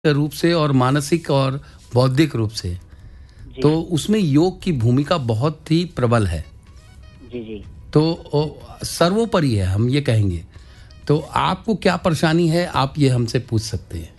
रूप से और मानसिक और बौद्धिक रूप से, तो उसमें योग की भूमिका बहुत ही प्रबल है। जी। तो सर्वोपरि है, हम ये कहेंगे। तो आपको क्या परेशानी है, आप ये हमसे पूछ सकते हैं।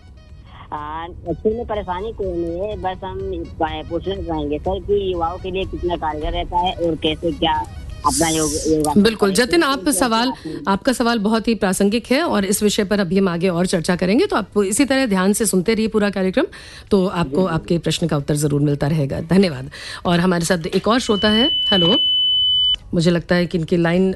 एक्चुअली में परेशानी कोई नहीं है, बस हम पूछना चाहेंगे सर कि युवाओं के लिए कितना कारगर रहता है और कैसे क्या अपना योग। बिल्कुल जतिन, आपका सवाल बहुत ही प्रासंगिक है और इस विषय पर अभी हम आगे और चर्चा करेंगे, तो आप इसी तरह ध्यान से सुनते रहिए पूरा कार्यक्रम, तो आपको आपके प्रश्न का उत्तर जरूर मिलता रहेगा। धन्यवाद। और हमारे साथ एक और श्रोता है। हेलो, मुझे लगता है कि इनकी लाइन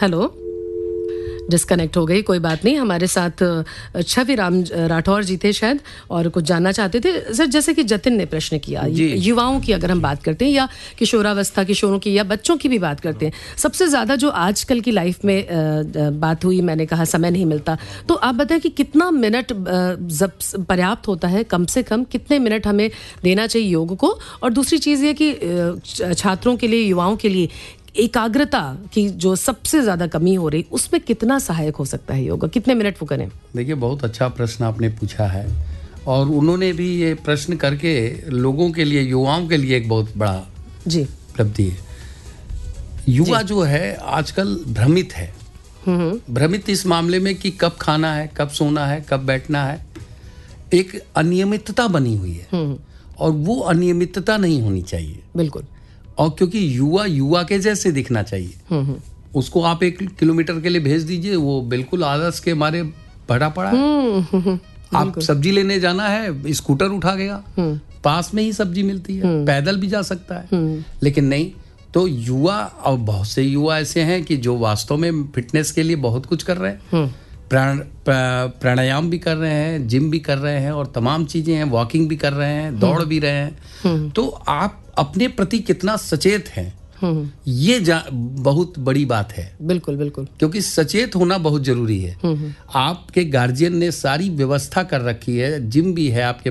डिस्कनेक्ट हो गई, कोई बात नहीं। हमारे साथ छवि राम राठौर जी थे शायद, और कुछ जानना चाहते थे सर। जैसे कि जतिन ने प्रश्न किया, युवाओं की अगर हम बात करते हैं या किशोरावस्था किशोरों की या बच्चों की भी बात करते हैं, सबसे ज़्यादा जो आजकल की लाइफ में बात हुई, मैंने कहा समय नहीं मिलता, तो आप बताएं कि कितना मिनट पर्याप्त होता है, कम से कम कितने मिनट हमें देना चाहिए योग को। और दूसरी चीज़ ये कि छात्रों के लिए, युवाओं के लिए एकाग्रता की जो सबसे ज्यादा कमी हो रही, उसमें कितना सहायक हो सकता है योगा, कितने मिनट वो करें? देखिए, बहुत अच्छा प्रश्न आपने पूछा है, और उन्होंने भी ये प्रश्न करके लोगों के लिए, युवाओं के लिए एक बहुत बड़ा उपलब्धि है। युवा जो है आजकल भ्रमित है, भ्रमित इस मामले में कि कब खाना है, कब सोना है, कब बैठना है। एक अनियमितता बनी हुई है, और वो अनियमितता नहीं होनी चाहिए। बिल्कुल। और क्योंकि युवा के जैसे दिखना चाहिए, उसको आप 1 किलोमीटर के लिए भेज दीजिए, वो बिल्कुल आलस के मारे भरा पड़ा है। आप सब्जी लेने जाना है, स्कूटर उठा गया, पास में ही सब्जी मिलती है, पैदल भी जा सकता है, लेकिन नहीं। तो युवा, और बहुत से युवा ऐसे हैं कि जो वास्तव में फिटनेस के लिए बहुत कुछ कर रहे हैं, प्राणायाम भी कर रहे हैं, जिम भी कर रहे हैं, और तमाम चीजें हैं, वॉकिंग भी कर रहे हैं, दौड़ भी रहे हैं। तो आप अपने प्रति कितना सचेत हैं, ये बहुत बड़ी बात है। बिल्कुल बिल्कुल, क्योंकि सचेत होना बहुत जरूरी है। आपके गार्जियन ने सारी व्यवस्था कर रखी है, जिम भी है आपके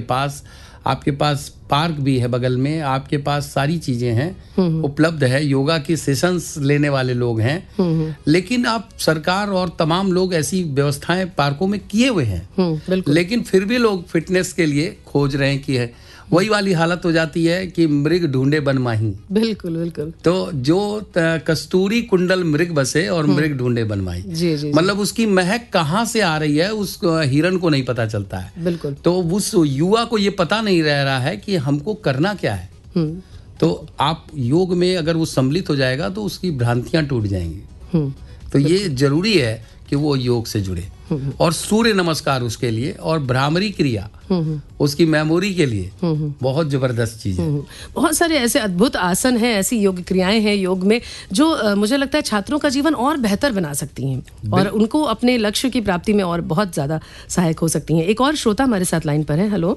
पास पार्क भी है बगल में, आपके पास सारी चीजें हैं, उपलब्ध है, योगा की सेशंस लेने वाले लोग हैं, लेकिन आप सरकार और तमाम लोग ऐसी व्यवस्थाएं पार्कों में किए हुए हैं, लेकिन फिर भी लोग फिटनेस के लिए खोज रहे हैं कि है। वही वाली हालत हो जाती है कि मृग ढूंढे वन माही। बिल्कुल बिल्कुल। तो जो कस्तूरी कुंडल मृग बसे और मृग ढूंढे वन माही, मतलब उसकी महक कहाँ से आ रही है, उस हिरन को नहीं पता चलता है। बिल्कुल। तो उस युवा को ये पता नहीं रह रहा है कि हमको करना क्या है। तो आप योग में अगर वो सम्मिलित हो जाएगा तो उसकी भ्रांतियां टूट जाएंगी। तो ये जरूरी है कि वो योग से जुड़े, और सूर्य नमस्कार उसके लिए, और भ्रामरी क्रिया उसकी मेमोरी के लिए बहुत जबरदस्त चीज है। बहुत सारे ऐसे अद्भुत आसन हैं, ऐसी योग क्रियाएं हैं योग में, जो मुझे लगता है छात्रों का जीवन और बेहतर बना सकती हैं, और उनको अपने लक्ष्य की प्राप्ति में और बहुत ज्यादा सहायक हो सकती हैं। एक और श्रोता हमारे साथ लाइन पर है। हेलो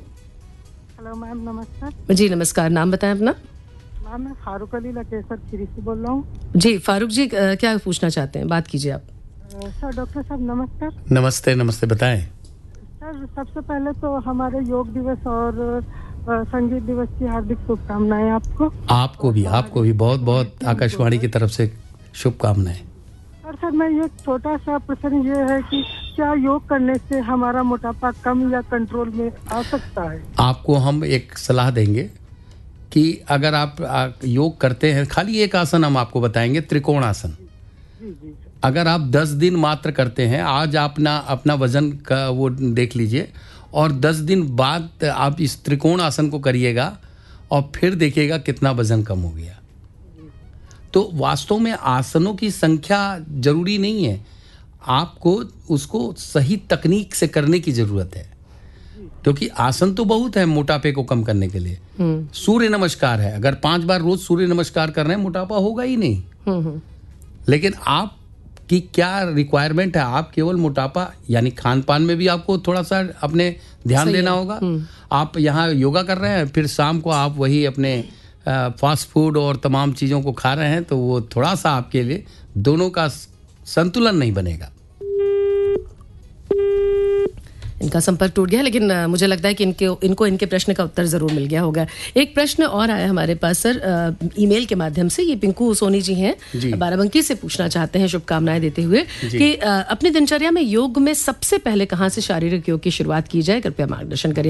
मैम, नमस्कार। जी नमस्कार, नाम बताएं अपना। मैम, मैं फारूक अली लकेसर खीरी से बोल रहा हूँ। जी फारूक जी, क्या पूछना चाहते हैं, बात कीजिए आप। सर, डॉक्टर साहब नमस्कार। नमस्ते नमस्ते, बताएं। सर, सबसे पहले तो हमारे योग दिवस और संगीत दिवस की हार्दिक शुभकामनाएं आपको। आपको भी बहुत बहुत आकाशवाणी की तरफ से शुभकामनाएं। सर, मैं ये छोटा सा प्रश्न ये है कि क्या योग करने से हमारा मोटापा कम या कंट्रोल में आ सकता है? आपको हम एक सलाह देंगे कि अगर आप योग करते हैं, खाली एक आसन हम आपको बताएंगे, त्रिकोण आसन। जी। अगर आप 10 दिन मात्र करते हैं, आज अपना वजन का वो देख लीजिए, और 10 दिन बाद आप इस त्रिकोण आसन को करिएगा, और फिर देखिएगा कितना वजन कम हो गया। तो वास्तव में आसनों की संख्या जरूरी नहीं है, आपको उसको सही तकनीक से करने की जरूरत है, क्योंकि आसन तो बहुत है मोटापे को कम करने के लिए। सूर्य नमस्कार है, अगर 5 बार रोज सूर्य नमस्कार कर रहे हैं, मोटापा होगा ही नहीं। लेकिन आप कि क्या रिक्वायरमेंट है, आप केवल मोटापा, यानी खान पान में भी आपको थोड़ा सा अपने ध्यान देना होगा। आप यहाँ योगा कर रहे हैं, फिर शाम को आप वही अपने फास्ट फूड और तमाम चीज़ों को खा रहे हैं, तो वो थोड़ा सा आपके लिए दोनों का संतुलन नहीं बनेगा। इनका संपर्क टूट गया, लेकिन मुझे लगता है कि इनको इनके प्रश्न का उत्तर जरूर मिल गया होगा। एक प्रश्न और आया हमारे पास सर, ईमेल के माध्यम से। ये पिंकू सोनी जी हैं, बाराबंकी से पूछना चाहते हैं, शुभकामनाएं देते हुए, कि अपनी दिनचर्या में योग में सबसे पहले कहाँ से शारीरिक योग की शुरुआत की जाए, कृपया मार्गदर्शन करें।